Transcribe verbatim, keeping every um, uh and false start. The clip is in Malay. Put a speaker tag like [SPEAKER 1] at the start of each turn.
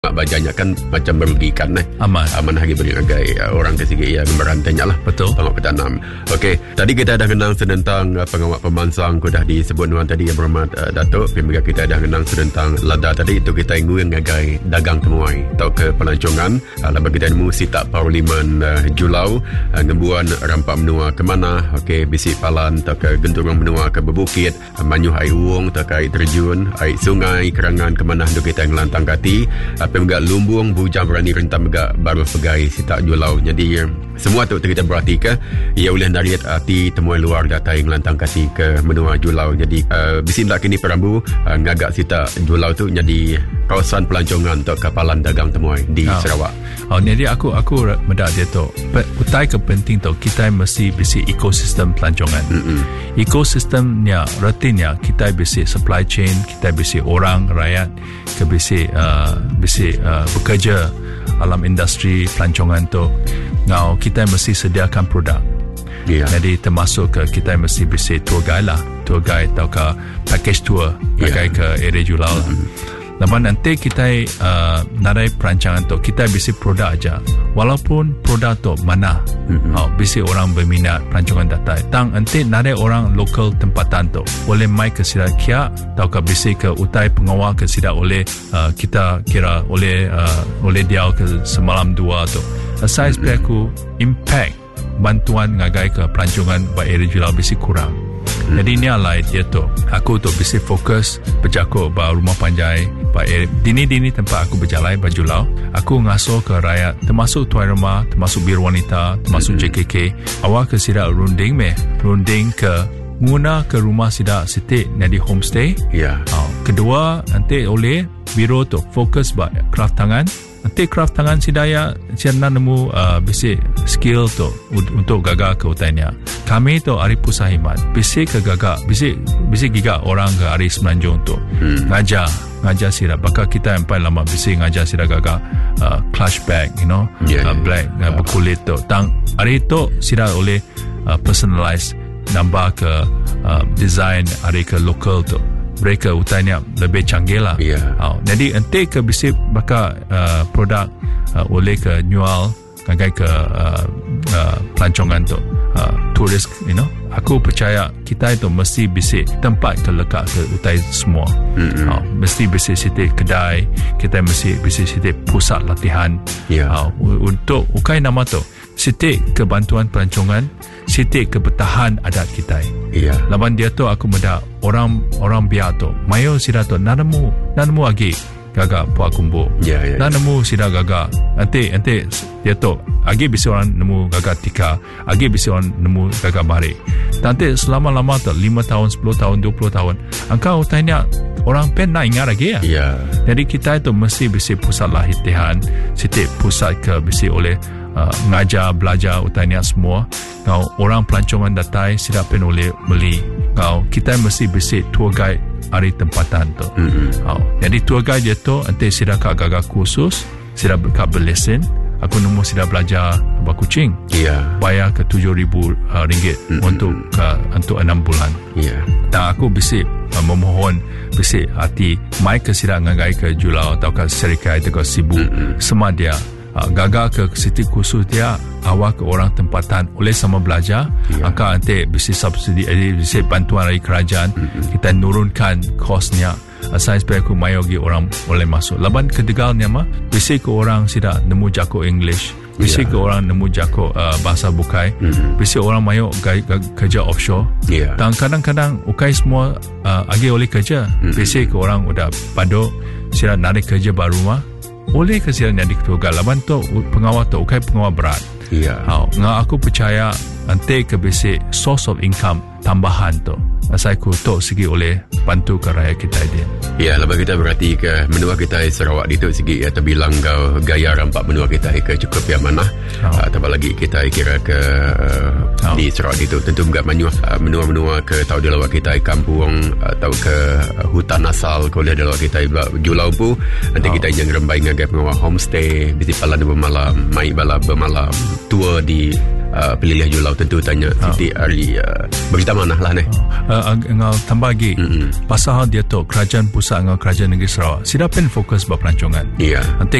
[SPEAKER 1] Mak bajanya kan macam merugikan eh.
[SPEAKER 2] Aman.
[SPEAKER 1] Aman hari beri agai uh, orang ke segi yang merantainya lah.
[SPEAKER 2] Betul.
[SPEAKER 1] Pengawat petanam. Okey, tadi kita dah kenal sedentang uh, pengawat pemansang, ko dah disebut nuan tadi yang berhormat uh, Datuk. Pembicara kita dah kenal sedentang lada tadi itu kita ingin ngagai dagang temuai atau ke pelancongan. Uh, laba kita nemu sitak parlimen uh, Julau, uh, ngembuan rampak menua ke mana. Okey, bisi palan atau ke genturong menua ke bebukit, uh, manyuh air uung atau ke air terjun, air sungai, kerangan ke mana untuk kita ngelantang kati. Uh, Pemegak lumbung bujang berani rentam megak baru pegai sitak Julau. Jadi semua tu kita berarti ke ia boleh dari hati temuan luar data yang lantang kasih ke menua Julau. Jadi uh, bisin tak kini perambu uh, ngagak sitak Julau tu jadi kawasan pelancongan untuk kapalan dagang temuai di oh. Sarawak.
[SPEAKER 2] Oh, jadi aku aku medak dia tu. Utai kepenting tu kita mesti bisi ekosistem pelancongan. Mm-hmm. Ekosistemnya rutinnya kita bisi supply chain, kita bisi orang rakyat ke bisi uh, bisi uh, bekerja dalam industri pelancongan tu. Now kita mesti sediakan produk. Yeah. Jadi termasuk ke kita mesti bisi tour guide lah, tour guide atau ke package tour pakai yeah. ke area Julau lah. Mm-hmm. Lepas nanti kita uh, narai perancangan tu kita bisi produk aja. Walaupun produk tu mana, mm-hmm. oh, bisi orang berminat perancangan data. Tang nanti narai orang lokal tempatan tu boleh mai ke sidak kia atau ke bisi ke utai pengawal ke sidak oleh uh, kita kira oleh uh, oleh dia ke semalam dua tu. Asal mm-hmm. aku impact bantuan ngagai ke pelancongan ba area Julau bisi kurang. Hmm. Jadi ni lah dia tu. Aku tu bisa fokus berjakut ba rumah panjai, ba dini-dini tempat aku berjalan ba Julau. Aku ngasuh ke rakyat termasuk tuan rumah, termasuk bir wanita, termasuk hmm. J K K. Awak ke sidak runding meh, runding ke guna ke rumah sidak sitik jadi homestay. Ya. Yeah. Oh, kedua nanti oleh biro tu fokus ba craft tangan. Nanti craft tangan sidaya siapa nemu uh, basic skill tu untuk gagak ke utainya. Kami tu ari pusat himat basic ke gagak basic basic giga orang ke ari semenanjung tu hmm. ngajar ngajar sira bakal kita yang paling lama basic ngajar sira gagak uh, clutch bag you know yeah, uh, black yeah. uh, berkulit tu tang ari tu sira oleh uh, personalize nambah ke uh, design ari ke local tu mereka utainya lebih canggih lah. Yeah. Oh, jadi nanti ke bisip bakal uh, produk uh, oleh ke nyual kagai ke uh, uh, pelancongan tu uh, turis you know. Aku percaya kita itu mesti bisip tempat ke lekat ke utai semua. Mm-hmm. Oh, mesti bisip sitik kedai, kita mesti bisip sitik pusat latihan. Yeah. Oh, untuk ukai nama tu sitik ke bantuan pelancongan, sitik ke bertahan adat kita. Iya. Laban dia tu aku muda orang orang biar tu. Mayo sida tu nanamu nanamu agi gagak puak kumbu. Ya ya. Nanamu sida gagak. Nanti nanti dia tu agi bisa orang nemu gagak tika, agi bisa orang nemu gagak mari. Nanti selama-lama tu lima tahun, sepuluh tahun, dua puluh tahun. Engkau tanya orang pen nak ingat lagi ya. Iya. Jadi kita itu mesti bisa pusat latihan, sitik pusat ke bisa oleh Uh, ngajar, belajar utanya semua. Kau orang pelancongan datai sidak pen oleh beli. Kau kita mesti bisik tour guide hari tempatan tu. Mm-hmm. Kau jadi tour guide dia tu nanti sidak kak gagak khusus, sidak kak berlesen. Aku nemu sidak belajar abah kucing. Iya. Yeah. Bayar ke tujuh ribu uh, ringgit mm-hmm. untuk uh, untuk enam bulan. Iya. Yeah. Dan aku bisik uh, memohon bisik hati mai ke sidak ngagai ke Julau atau ke Serikai atau ke Sibu mm-hmm. semua dia Uh, gagal ke sitik khusus dia awak ke orang tempatan oleh sama belajar yeah. angka nanti bisa subsidi eh, bisa bantuan dari kerajaan mm-hmm. kita nurunkan kosnya asal supaya aku mayogi orang boleh masuk laban kedegalnya mah bisa ke orang tidak nemu jako English bisa yeah. ke orang nemu jako uh, bahasa bukai mm-hmm. bisa orang mayo gay, gay, kerja offshore yeah. dan kadang-kadang ukai semua uh, agi oleh kerja mm-hmm. bisa ke orang udah padu sila narik kerja baru mah oleh kesian yang diketugas laban tu pengawal tu ukai pengawal berat. Iya. Yeah. Ngah aku percaya nanti ke basic source of income tambahan tu. Asal aku tu segi oleh bantu ke rakyat kita dia.
[SPEAKER 1] Ya, lepas kita berarti ke menua kita Sarawak itu segi atau bilang kau gaya rampak menua kita ke cukup yang mana. Oh. Atau lagi kita kira ke uh, oh. di Sarawak itu tentu enggak menua uh, menua-menua ke tahu di lawak kita kampung atau ke uh, hutan asal kalau di lawak kita Julau pu nanti oh. kita yang rembai ngagai pengawal homestay, bisi palan bermalam, mai bala bermalam, tour di uh, peliliah julau tentu tanya
[SPEAKER 2] Oh.
[SPEAKER 1] Siti ahli uh, berita mana lah ni.
[SPEAKER 2] Uh, ngau tambah lagi mm-hmm. pasal dia tu kerajaan pusat dengan kerajaan negeri Sarawak siapa fokus buat pelancongan.
[SPEAKER 1] Ya.
[SPEAKER 2] Nanti